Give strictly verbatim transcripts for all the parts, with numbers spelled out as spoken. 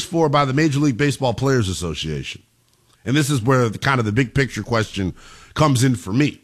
for by the Major League Baseball Players Association. And this is where the, kind of the big picture question comes in for me.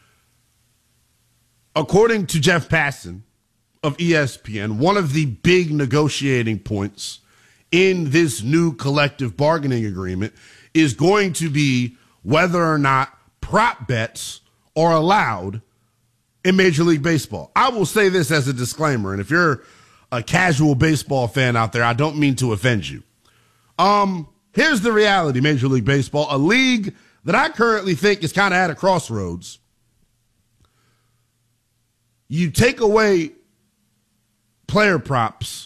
According to Jeff Passan of E S P N, one of the big negotiating points in this new collective bargaining agreement is going to be whether or not prop bets are allowed in Major League Baseball. I will say this as a disclaimer, and if you're a casual baseball fan out there, I don't mean to offend you. Um, here's the reality, Major League Baseball, a league that I currently think is kind of at a crossroads. You take away player props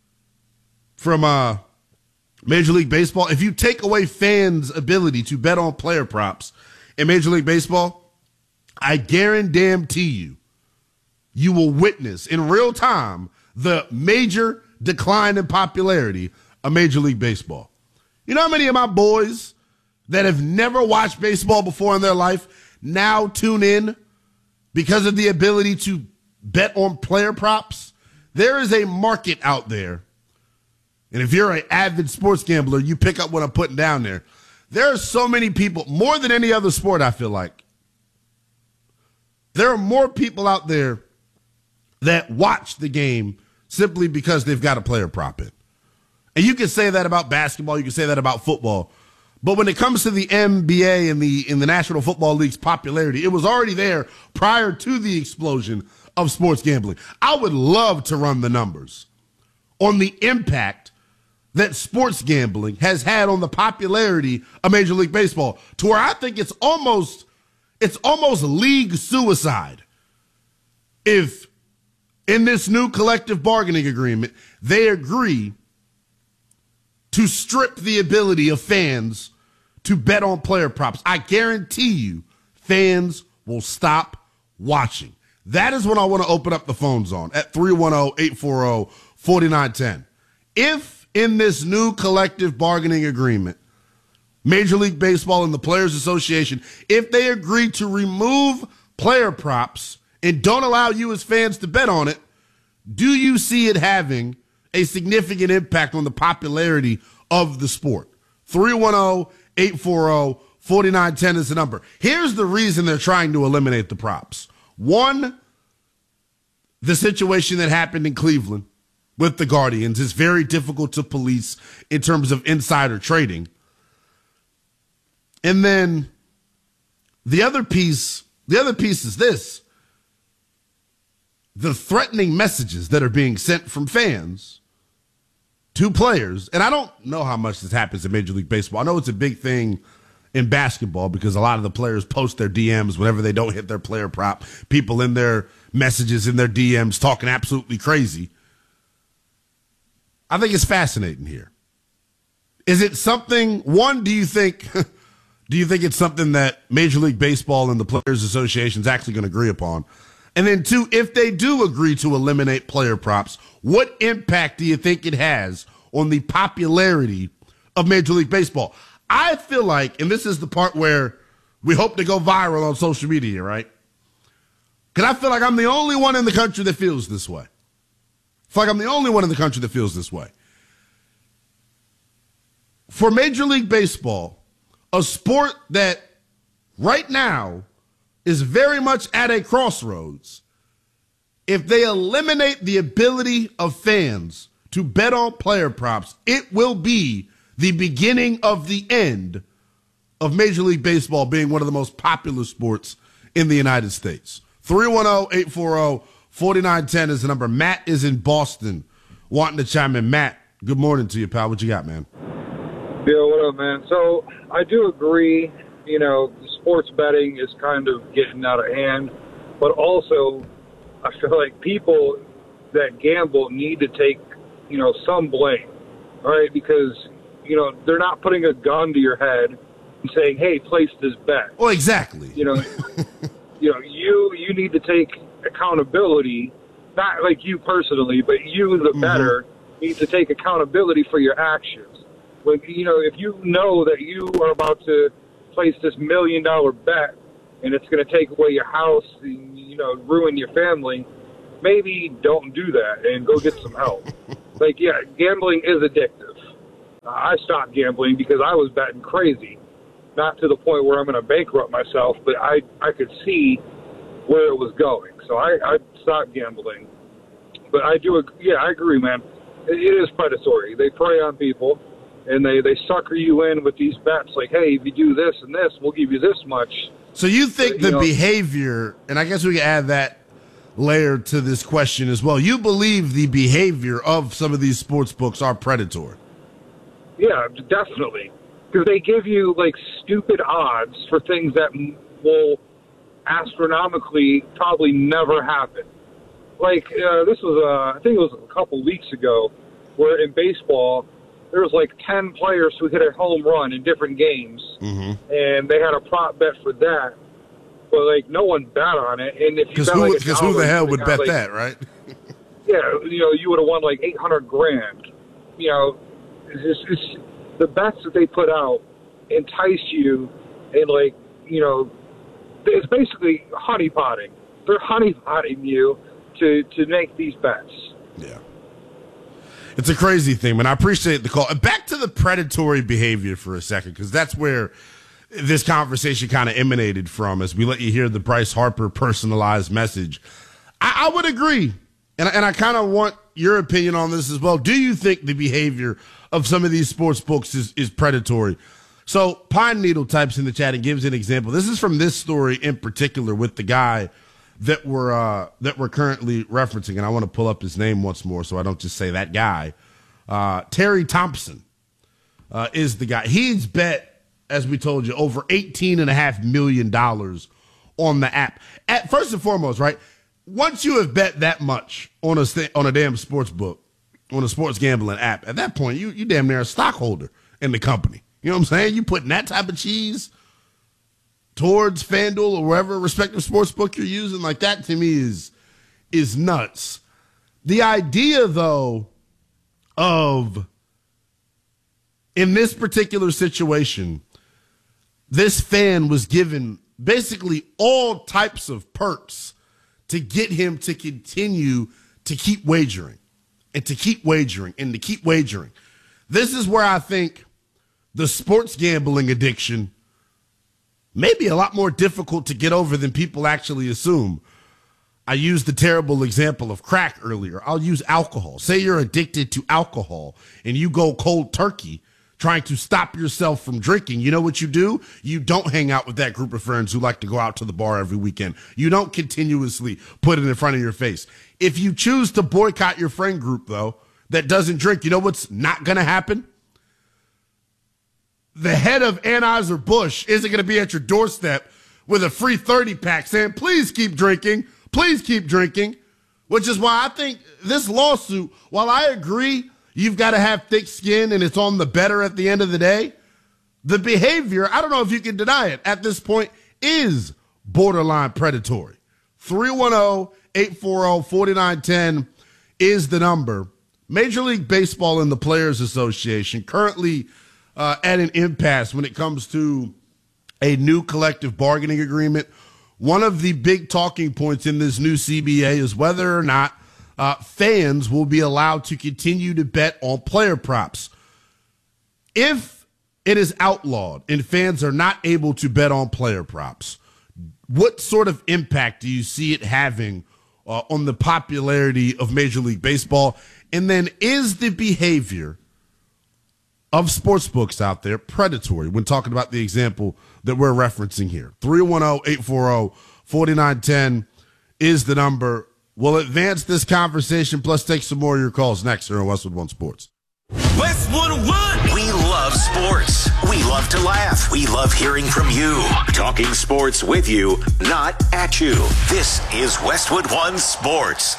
from uh, Major League Baseball. If you take away fans' ability to bet on player props in Major League Baseball, I guarantee you, you will witness in real time the major decline in popularity of Major League Baseball. You know how many of my boys that have never watched baseball before in their life now tune in because of the ability to bet on player props? There is a market out there. And if you're an avid sports gambler, you pick up what I'm putting down there. There are so many people, more than any other sport, I feel like. There are more people out there that watch the game simply because they've got a player prop in. And you can say that about basketball, you can say that about football. But when it comes to the N B A and the in the National Football League's popularity, it was already there prior to the explosion of sports gambling. I would love to run the numbers on the impact that sports gambling has had on the popularity of Major League Baseball, to where I think it's almost it's almost league suicide if in this new collective bargaining agreement they agree to strip the ability of fans to bet on player props. I guarantee you fans will stop watching. That is what I want to open up the phones on at three one zero, eight four zero, four nine one zero. If in this new collective bargaining agreement, Major League Baseball and the Players Association, if they agree to remove player props and don't allow you as fans to bet on it, do you see it having a significant impact on the popularity of the sport? three one zero, eight four zero, four nine one zero is the number. Here's the reason they're trying to eliminate the props. One, the situation that happened in Cleveland with the Guardians is very difficult to police in terms of insider trading. And then the other piece, the other piece is this. The threatening messages that are being sent from fans to players. And I don't know how much this happens in Major League Baseball. I know it's a big thing in basketball because a lot of the players post their D Ms whenever they don't hit their player prop. People in their messages, in their D Ms, talking absolutely crazy. I think it's fascinating here. Is it something, one, do you think, do you think it's something that Major League Baseball and the Players Association is actually going to agree upon? And then two, if they do agree to eliminate player props, what impact do you think it has on the popularity of Major League Baseball? I feel like, and this is the part where we hope to go viral on social media, right? Because I feel like I'm the only one in the country that feels this way. I feel like I'm the only one in the country that feels this way. For Major League Baseball, a sport that right now is very much at a crossroads, if they eliminate the ability of fans to bet on player props, it will be the beginning of the end of Major League Baseball being one of the most popular sports in the United States. three one zero, eight four zero, four nine one zero is the number. Matt is in Boston wanting to chime in. Matt, good morning to you, pal. What you got, man? Yeah, what up, man? So I do agree, you know, sports betting is kind of getting out of hand, but also I feel like people that gamble need to take, you know, some blame, all right? Because, you know, they're not putting a gun to your head and saying, hey, place this bet. Well, exactly. You know, you know, you you need to take accountability, not like you personally, but you, the mm-hmm. bettor, need to take accountability for your actions. When, you know, if you know that you are about to place this million dollar bet and it's going to take away your house and, you know, ruin your family, maybe don't do that and go get some help. Like, yeah, gambling is addictive. I stopped gambling because I was betting crazy. Not to the point where I'm going to bankrupt myself, but I, I could see where it was going. So I, I stopped gambling. But I do, yeah, I agree, man. It, it is predatory. They prey on people, and they, they sucker you in with these bets like, hey, if you do this and this, we'll give you this much. So you think but, you the know, behavior, and I guess we can add that layer to this question as well, you believe the behavior of some of these sports books are predatory? Yeah, definitely. Because they give you, like, stupid odds for things that will astronomically probably never happen. Like, uh, this was, uh, I think it was a couple weeks ago, where in baseball, there was like ten players who hit a home run in different games, mm-hmm. and they had a prop bet for that, but, like, no one bet on it. And if you bet, who, like, who the hell would bet like, that, right? Yeah, you know, you would have won, like, eight hundred grand. You know, it's just, it's, the bets that they put out entice you, and, like, you know, it's basically honeypotting. They're honeypotting you to, to make these bets. Yeah. It's a crazy thing, man. I appreciate the call. Back to the predatory behavior for a second, because that's where this conversation kind of emanated from as we let you hear the Bryce Harper personalized message. I, I would agree, and, and I kind of want your opinion on this as well. Do you think the behavior of some of these sports books is, is predatory? So Pine Needle types in the chat and gives an example. This is from this story in particular with the guy that we're uh, that we're currently referencing, and I want to pull up his name once more so I don't just say that guy. Uh, Terry Thompson uh, is the guy. He's bet, as we told you, over eighteen and a half million dollars on the app. At first and foremost, right? Once you have bet that much on a st- on a damn sports book, on a sports gambling app, at that point you you damn near a stockholder in the company. You know what I'm saying? You putting that type of cheese towards FanDuel or wherever respective sports book you're using, like that to me is is nuts. The idea, though, of in this particular situation, this fan was given basically all types of perks to get him to continue to keep wagering and to keep wagering and to keep wagering. This is where I think the sports gambling addiction may be a lot more difficult to get over than people actually assume. I used the terrible example of crack earlier. I'll use alcohol. Say you're addicted to alcohol and you go cold turkey trying to stop yourself from drinking. You know what you do? You don't hang out with that group of friends who like to go out to the bar every weekend. You don't continuously put it in front of your face. If you choose to boycott your friend group, though, that doesn't drink, you know what's not going to happen? The head of Anheuser-Busch isn't going to be at your doorstep with a free thirty pack saying, please keep drinking, please keep drinking, which is why I think this lawsuit, while I agree you've got to have thick skin and it's on the better at the end of the day, the behavior, I don't know if you can deny it, at this point is borderline predatory. three one zero, eight four zero, four nine one zero is the number. Major League Baseball and the Players Association currently Uh, at an impasse when it comes to a new collective bargaining agreement. One of the big talking points in this new C B A is whether or not uh, fans will be allowed to continue to bet on player props. If it is outlawed and fans are not able to bet on player props, what sort of impact do you see it having uh, on the popularity of Major League Baseball? And then is the behavior of sports books out there predatory when talking about the example that we're referencing here? three one zero, eight four zero, four nine one zero is the number. We'll advance this conversation, plus take some more of your calls next here on Westwood One Sports. Westwood One! We love sports. We love to laugh. We love hearing from you. Talking sports with you, not at you. This is Westwood One Sports.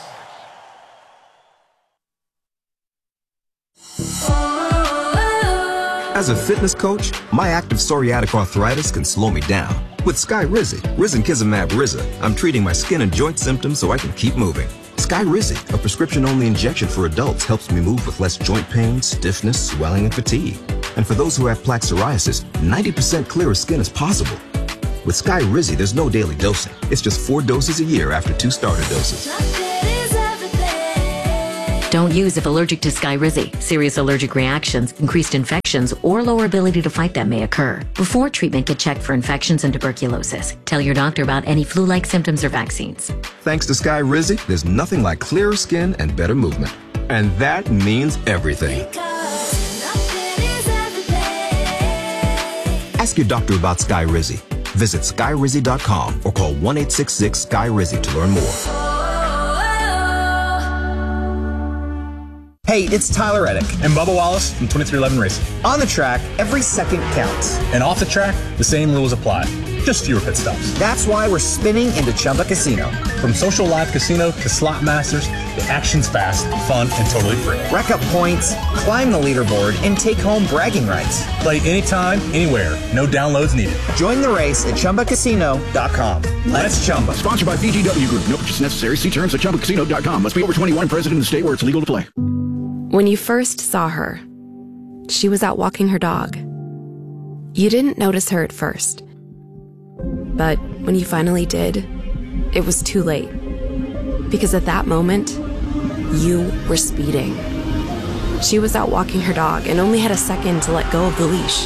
As a fitness coach, my active psoriatic arthritis can slow me down. With Skyrizi, Risankizumab Riza, I'm treating my skin and joint symptoms so I can keep moving. Skyrizi, a prescription-only injection for adults, helps me move with less joint pain, stiffness, swelling, and fatigue. And for those who have plaque psoriasis, ninety percent clearer skin is possible. With Skyrizi, there's no daily dosing. It's just four doses a year after two starter doses. Don't use if allergic to Skyrizi. Serious allergic reactions, increased infections, or lower ability to fight them may occur. Before treatment, get checked for infections and tuberculosis. Tell your doctor about any flu-like symptoms or vaccines. Thanks to Skyrizi, there's nothing like clearer skin and better movement. And that means everything. Ask your doctor about Skyrizi. Visit Skyrizi dot com or call one eight six six Sky Rizzy to learn more. Hey, it's Tyler Reddick and Bubba Wallace from twenty-three eleven Racing. On the track, every second counts. And off the track, the same rules apply. Just fewer pit stops. That's why we're spinning into Chumba Casino. From social live casino to slot masters, the action's fast, fun, and totally free. Rack up points, climb the leaderboard, and take home bragging rights. Play anytime, anywhere. No downloads needed. Join the race at Chumba Casino dot com. Let's Chumba. Sponsored by B G W Group. No purchase necessary. See terms at Chumba Casino dot com. Must be over twenty-one and present in the state where it's legal to play. When you first saw her, she was out walking her dog. You didn't notice her at first. But when you finally did, it was too late. Because at that moment, you were speeding. She was out walking her dog and only had a second to let go of the leash.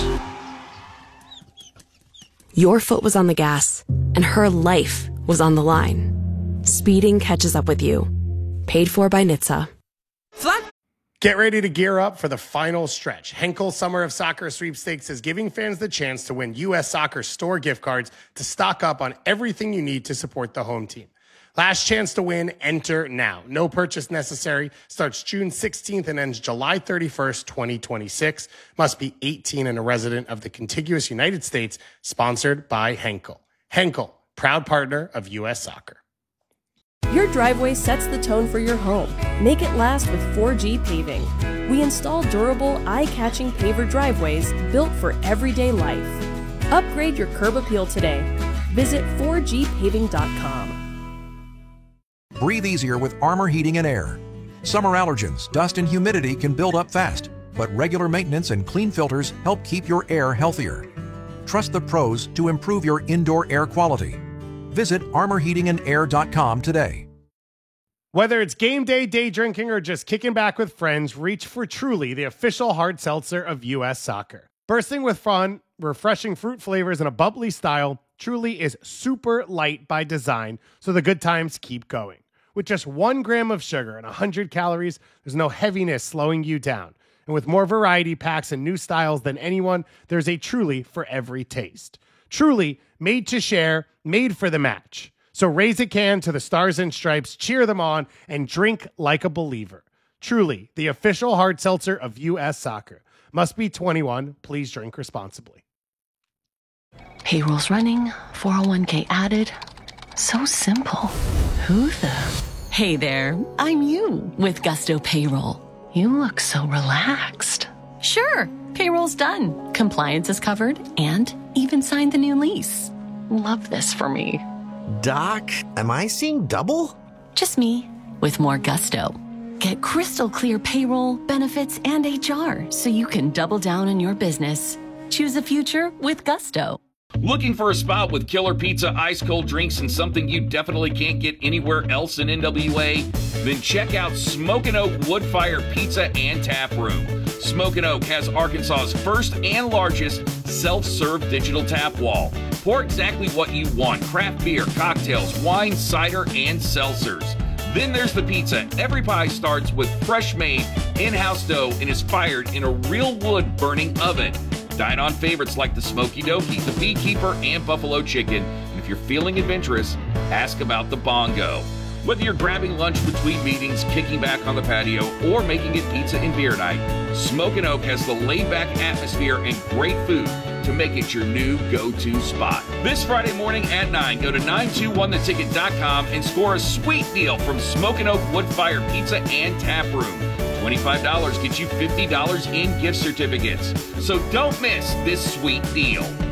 Your foot was on the gas, and her life was on the line. Speeding catches up with you. Paid for by N H T S A. Flat. Get ready to gear up for the final stretch. Henkel Summer of Soccer Sweepstakes is giving fans the chance to win U S Soccer store gift cards to stock up on everything you need to support the home team. Last chance to win, enter now. No purchase necessary. Starts June sixteenth and ends July thirty-first, twenty twenty-six. Must be eighteen and a resident of the contiguous United States. Sponsored by Henkel. Henkel, proud partner of U S Soccer. Your driveway sets the tone for your home. Make it last with four G Paving. We install durable, eye-catching paver driveways built for everyday life. Upgrade your curb appeal today. Visit four G paving dot com. Breathe easier with Armor Heating and Air. Summer allergens, dust, and humidity can build up fast, but regular maintenance and clean filters help keep your air healthier. Trust the pros to improve your indoor air quality. Visit armor heating and air dot com today. Whether it's game day, day drinking, or just kicking back with friends, reach for Truly, the official hard seltzer of U S Soccer. Bursting with fun, refreshing fruit flavors, and a bubbly style, Truly is super light by design, so the good times keep going. With just one gram of sugar and one hundred calories, there's no heaviness slowing you down. And with more variety packs and new styles than anyone, there's a Truly for every taste. Truly, made to share, made for the match. So raise a can to the Stars and Stripes, cheer them on, and drink like a believer. Truly, the official hard seltzer of U S Soccer. Must be twenty-one. Please drink responsibly. Payroll's running, four oh one k added. So simple. Who the? Hey there, I'm you with Gusto Payroll. You look so relaxed. Sure, payroll's done. Compliance is covered and even signed the new lease. Love this for me. Doc, am I seeing double? Just me with more gusto. Get crystal clear payroll, benefits, and H R so you can double down on your business. Choose a future with Gusto. Looking for a spot with killer pizza, ice cold drinks, and something you definitely can't get anywhere else in N W A? Then check out Smokin' Oak Wood Fire Pizza and Tap Room. Smokin' Oak has Arkansas's first and largest self-serve digital tap wall. Pour exactly what you want: craft beer, cocktails, wine, cider, and seltzers. Then there's the pizza. Every pie starts with fresh-made, in-house dough and is fired in a real wood-burning oven. Dine on favorites like the Smoky Dokie, the Beekeeper, and Buffalo Chicken. And if you're feeling adventurous, ask about the Bongo. Whether you're grabbing lunch between meetings, kicking back on the patio, or making it pizza and beer night, Smokin' Oak has the laid-back atmosphere and great food to make it your new go-to spot. This Friday morning at nine, go to nine two one the ticket dot com and score a sweet deal from Smokin' Oak Wood Fire Pizza and Tap Room. twenty-five dollars gets you fifty dollars in gift certificates. So don't miss this sweet deal.